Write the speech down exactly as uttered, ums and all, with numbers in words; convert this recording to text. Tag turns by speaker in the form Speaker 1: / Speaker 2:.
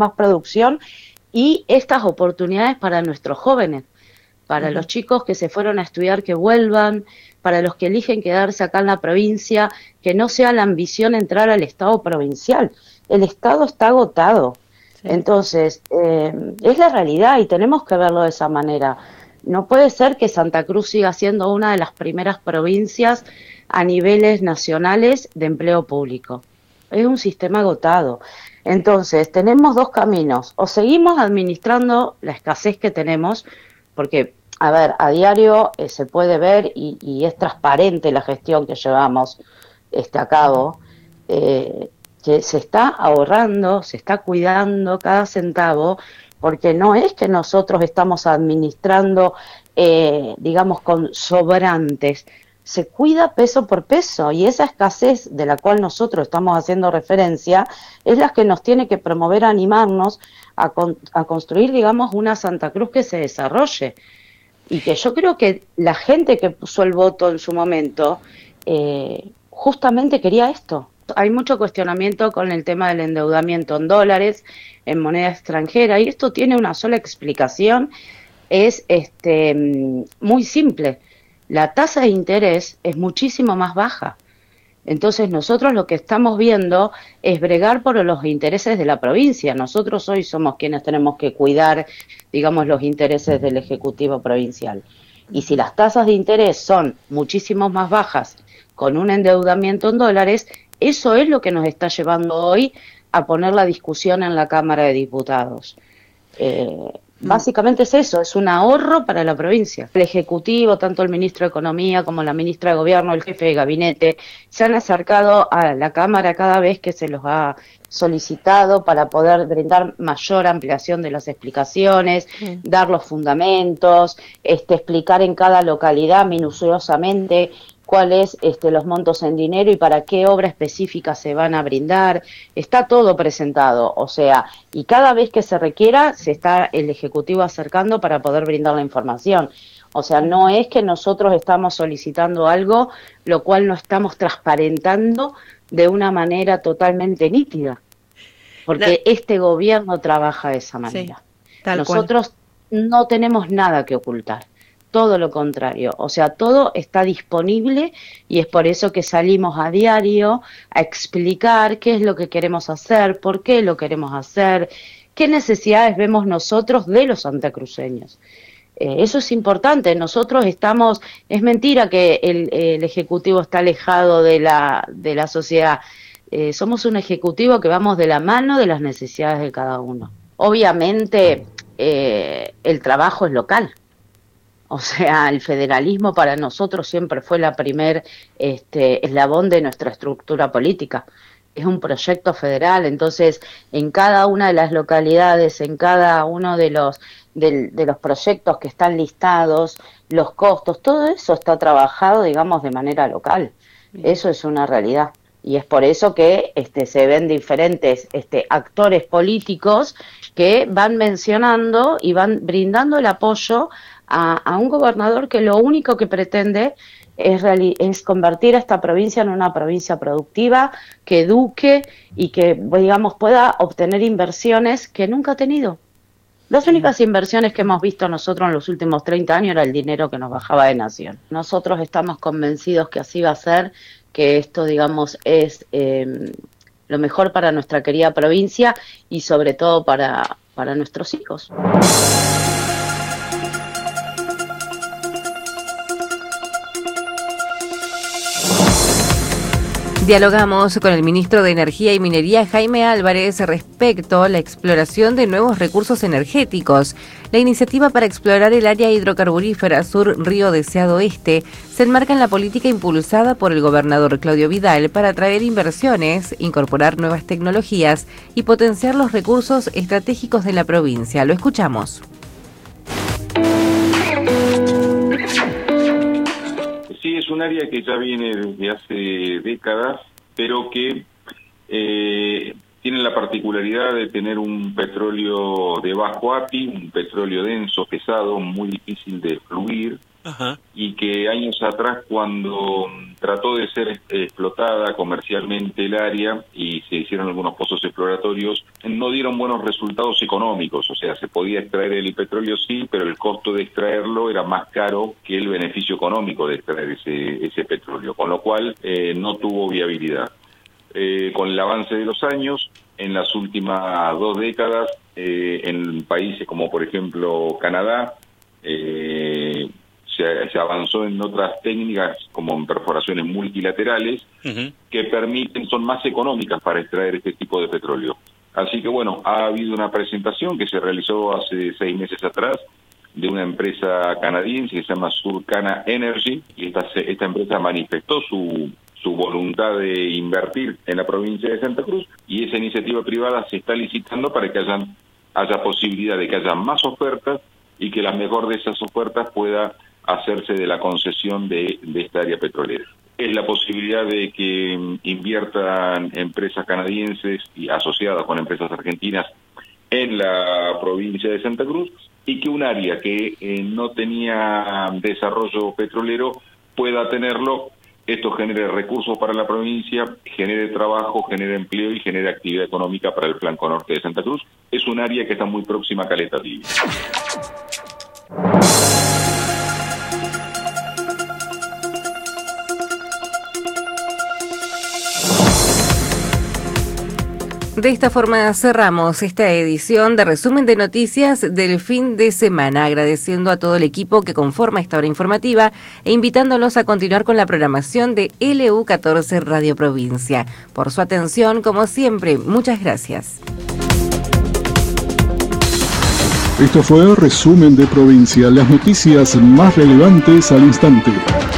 Speaker 1: más producción y estas oportunidades para nuestros jóvenes, para uh-huh. los chicos que se fueron a estudiar que vuelvan, para los que eligen quedarse acá en la provincia, que no sea la ambición entrar al Estado provincial. El Estado está agotado. Sí. Entonces, eh, es la realidad y tenemos que verlo de esa manera. No puede ser que Santa Cruz siga siendo una de las primeras provincias a niveles nacionales de empleo público. Es un sistema agotado. Entonces, tenemos dos caminos. O seguimos administrando la escasez que tenemos, porque, a ver, a diario eh, se puede ver y, y es transparente la gestión que llevamos este, a cabo, eh, que se está ahorrando, se está cuidando cada centavo, porque no es que nosotros estamos administrando, eh, digamos, con sobrantes. Se cuida peso por peso y esa escasez de la cual nosotros estamos haciendo referencia es la que nos tiene que promover, animarnos a, con, a construir, digamos, una Santa Cruz que se desarrolle. Y que yo creo que la gente que puso el voto en su momento eh, justamente quería esto. Hay mucho cuestionamiento con el tema del endeudamiento en dólares, en moneda extranjera, y esto tiene una sola explicación, es este muy simple. La tasa de interés es muchísimo más baja. Entonces nosotros lo que estamos viendo es bregar por los intereses de la provincia. Nosotros hoy somos quienes tenemos que cuidar, digamos, los intereses del Ejecutivo provincial. Y si las tasas de interés son muchísimo más bajas con un endeudamiento en dólares, eso es lo que nos está llevando hoy a poner la discusión en la Cámara de Diputados. Eh, Básicamente es eso, es un ahorro para la provincia. El Ejecutivo, tanto el Ministro de Economía como la Ministra de Gobierno, el Jefe de Gabinete, se han acercado a la Cámara cada vez que se los ha solicitado para poder brindar mayor ampliación de las explicaciones, sí. dar los fundamentos, este, explicar en cada localidad minuciosamente cuáles este, los montos en dinero y para qué obra específica se van a brindar. Está todo presentado, o sea, y cada vez que se requiera se está el Ejecutivo acercando para poder brindar la información. O sea, no es que nosotros estamos solicitando algo lo cual no estamos transparentando de una manera totalmente nítida, porque no. este gobierno trabaja de esa manera. Sí, tal Nosotros cual. no tenemos nada que ocultar. Todo lo contrario, o sea, todo está disponible y es por eso que salimos a diario a explicar qué es lo que queremos hacer, por qué lo queremos hacer, qué necesidades vemos nosotros de los santacruceños. Eh, eso es importante, nosotros estamos, es mentira que el, el Ejecutivo está alejado de la, de la sociedad, eh, somos un Ejecutivo que vamos de la mano de las necesidades de cada uno. Obviamente eh, el trabajo es local. O sea, el federalismo para nosotros siempre fue la primer este, eslabón de nuestra estructura política. Es un proyecto federal, entonces en cada una de las localidades, en cada uno de los, de, de los proyectos que están listados, los costos, todo eso está trabajado, digamos, de manera local. Eso es una realidad. Y es por eso que este, se ven diferentes este, actores políticos que van mencionando y van brindando el apoyo a, a un gobernador que lo único que pretende es, es convertir a esta provincia en una provincia productiva, que eduque y que, digamos, pueda obtener inversiones que nunca ha tenido. Las únicas inversiones que hemos visto nosotros en los últimos treinta años era el dinero que nos bajaba de Nación. Nosotros estamos convencidos que así va a ser, que esto, digamos, es eh, lo mejor para nuestra querida provincia y sobre todo para, para nuestros hijos.
Speaker 2: Dialogamos con el ministro de Energía y Minería, Jaime Álvarez, respecto a la exploración de nuevos recursos energéticos. La iniciativa para explorar el área hidrocarburífera Sur Río Deseado Este se enmarca en la política impulsada por el gobernador Claudio Vidal para atraer inversiones, incorporar nuevas tecnologías y potenciar los recursos estratégicos de la provincia. Lo escuchamos.
Speaker 3: Sí, es un área que ya viene desde hace décadas, pero que eh, tiene la particularidad de tener un petróleo de bajo A P I, un petróleo denso, pesado, muy difícil de fluir, Ajá. Y que años atrás, cuando trató de ser explotada comercialmente el área y se hicieron algunos pozos exploratorios, no dieron buenos resultados económicos. O sea, se podía extraer el petróleo, sí, pero el costo de extraerlo era más caro que el beneficio económico de extraer ese, ese petróleo, con lo cual eh, no tuvo viabilidad. Eh, con el avance de los años, en las últimas dos décadas, eh, en países como por ejemplo Canadá, eh, se, se avanzó en otras técnicas como en perforaciones multilaterales, uh-huh, que permiten, son más económicas para extraer este tipo de petróleo. Así que bueno, ha habido una presentación que se realizó hace seis meses atrás de una empresa canadiense que se llama Surcana Energy, y esta, esta empresa manifestó su su voluntad de invertir en la provincia de Santa Cruz, y esa iniciativa privada se está licitando para que hayan, haya posibilidad de que haya más ofertas y que la mejor de esas ofertas pueda hacerse de la concesión de, de esta área petrolera. Es la posibilidad de que inviertan empresas canadienses y asociadas con empresas argentinas en la provincia de Santa Cruz, y que un área que eh, no tenía desarrollo petrolero pueda tenerlo. Esto genere recursos para la provincia, genere trabajo, genere empleo y genere actividad económica para el flanco norte de Santa Cruz. Es un área que está muy próxima a Caleta Tibia.
Speaker 2: De esta forma cerramos esta edición de resumen de noticias del fin de semana, agradeciendo a todo el equipo que conforma esta hora informativa e invitándolos a continuar con la programación de L U catorce Radio Provincia. Por su atención, como siempre, muchas gracias.
Speaker 4: Esto fue Resumen de Provincia, las noticias más relevantes al instante.